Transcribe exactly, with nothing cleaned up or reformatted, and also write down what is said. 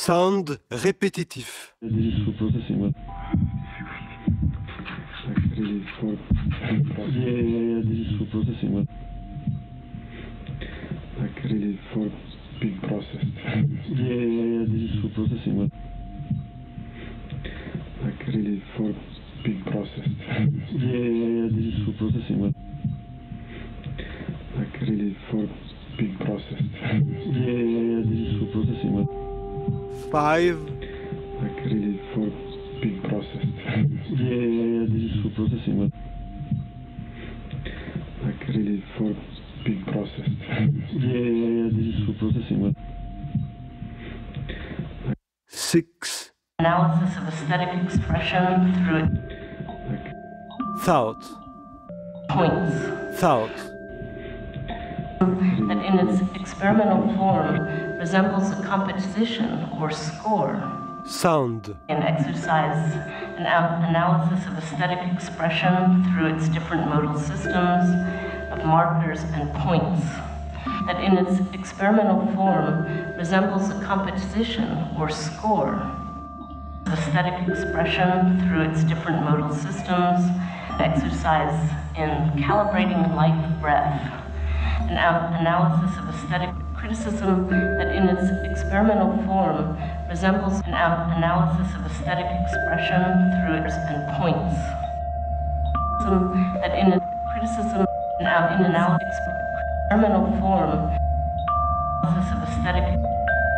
Sound répétitif. Digital processing. What? Like really for yeah, yeah, yeah, digital processing. What? Like really for big process. Yeah, yeah, yeah, digital processing. What? Like really for big process. Yeah, yeah, yeah, digital processing. What? Like really for big process. Yeah, yeah, yeah, digital processing. What? Five, Like really for big process. Yeah, yeah, yeah, digital processing. What? Like really for big process. Yeah, yeah, yeah, digital processing. What? six, Analysis of aesthetic expression through Like thought, points thought, that in its experimental form resembles a composition or score. sound, An exercise, an al- analysis of aesthetic expression through its different modal systems of markers and points, that in its experimental form resembles a composition or score. Aesthetic expression through its different modal systems, exercise in calibrating life breath, an al- analysis of aesthetic criticism that in its experimental form resembles an al- analysis of aesthetic expression through its and points. That in its criticism in an analysis experimental form analysis of aesthetic